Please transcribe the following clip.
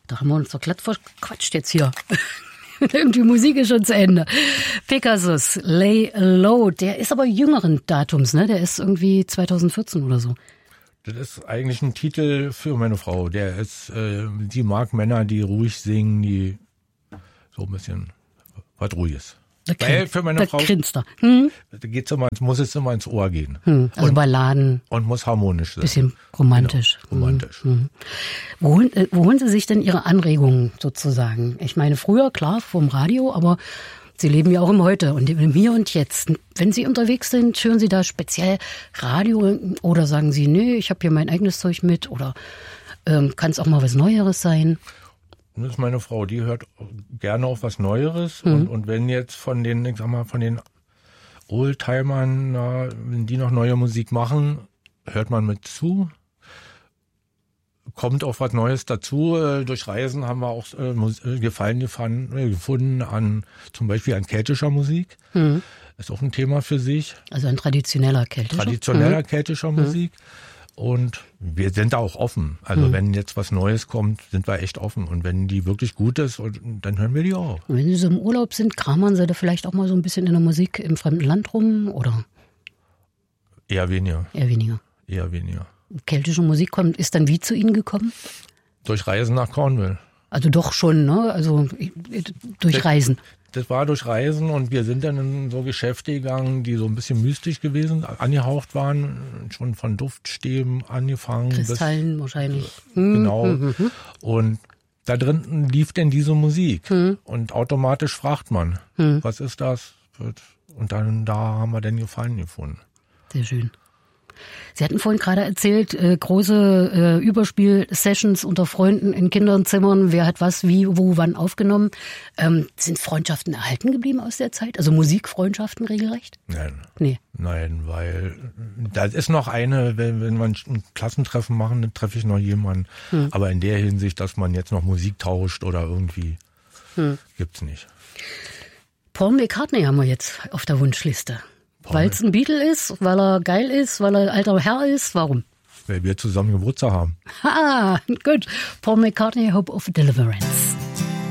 Da haben wir uns doch glatt verquatscht jetzt hier. Die Musik ist schon zu Ende. Pegasus, Lay Low, der ist aber jüngeren Datums, ne? Der ist irgendwie 2014 oder so. Das ist eigentlich ein Titel für meine Frau. Die mag Männer, die ruhig singen, die so ein bisschen was Ruhiges. Weil für meine Frau muss es immer ins Ohr gehen. Also Balladen. Und muss harmonisch sein. Bisschen romantisch. Genau, romantisch. Wo holen Sie sich denn Ihre Anregungen sozusagen? Ich meine, früher, klar, vom Radio, aber Sie leben ja auch im Heute und im Hier und Jetzt. Wenn Sie unterwegs sind, hören Sie da speziell Radio oder sagen Sie, nee, ich habe hier mein eigenes Zeug mit oder kann es auch mal was Neueres sein? Das ist meine Frau, die hört gerne auch was Neueres. Und wenn jetzt von den Oldtimern, wenn die noch neue Musik machen, hört man mit zu. Kommt auch was Neues dazu. Durch Reisen haben wir auch Gefallen gefunden an zum Beispiel an keltischer Musik. Ist auch ein Thema für sich. Also ein traditioneller keltischer Musik. Und wir sind da auch offen. Also wenn jetzt was Neues kommt, sind wir echt offen. Und wenn die wirklich gut ist, dann hören wir die auch. Und wenn Sie so im Urlaub sind, kramern Sie da vielleicht auch mal so ein bisschen in der Musik im fremden Land rum, oder? Eher weniger. Keltische Musik ist dann wie zu Ihnen gekommen? Durch Reisen nach Cornwall. Also doch schon, ne? Also durch Reisen. Das war durch Reisen und wir sind dann in so Geschäfte gegangen, die so ein bisschen mystisch gewesen, angehaucht waren, schon von Duftstäben angefangen. Kristallen wahrscheinlich. Genau. Und da drin lief denn diese Musik. Und automatisch fragt man, was ist das? Und dann da haben wir den Gefallen gefunden. Sehr schön. Sie hatten vorhin gerade erzählt, große Überspiel-Sessions unter Freunden in Kinderzimmern. Wer hat was, wie, wo, wann aufgenommen? Sind Freundschaften erhalten geblieben aus der Zeit? Also Musikfreundschaften regelrecht? Nein, weil da ist noch eine, wenn wir ein Klassentreffen machen, dann treffe ich noch jemanden. Aber in der Hinsicht, dass man jetzt noch Musik tauscht oder irgendwie, gibt's nicht. Paul McCartney haben wir jetzt auf der Wunschliste. Weil es ein Beatle ist, weil er geil ist, weil er alter Herr ist, warum? Weil wir zusammen Geburtstag haben. Gut. Paul McCartney, Hope of Deliverance.